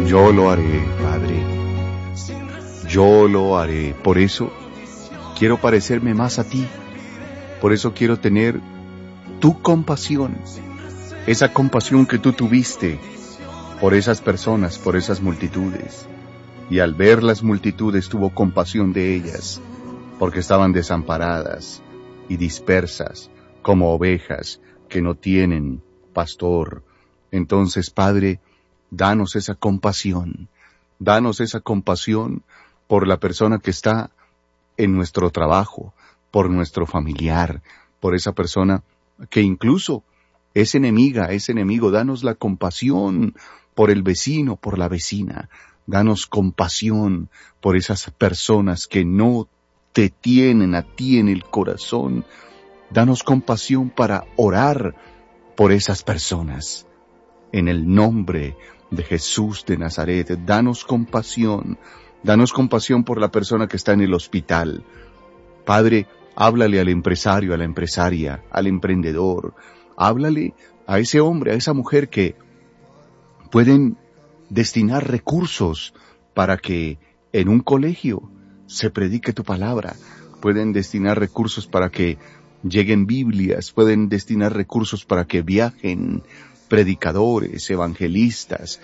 Yo lo haré, Padre. Yo lo haré. Por eso quiero parecerme más a ti. Por eso quiero tener tu compasión. Esa compasión que tú tuviste por esas personas, por esas multitudes. Y al ver las multitudes tuvo compasión de ellas, porque estaban desamparadas y dispersas como ovejas que no tienen pastor. Entonces, Padre, danos esa compasión por la persona que está en nuestro trabajo, por nuestro familiar, por esa persona que incluso es enemiga, es enemigo. Danos la compasión por el vecino, por la vecina. Danos compasión por esas personas que no te tienen a ti en el corazón. Danos compasión para orar por esas personas. En el nombre de Jesús de Nazaret, danos compasión por la persona que está en el hospital. Padre, háblale al empresario, a la empresaria, al emprendedor. Háblale a ese hombre, a esa mujer que pueden destinar recursos para que en un colegio se predique tu palabra. Pueden destinar recursos para que lleguen Biblias, pueden destinar recursos para que viajen predicadores, evangelistas,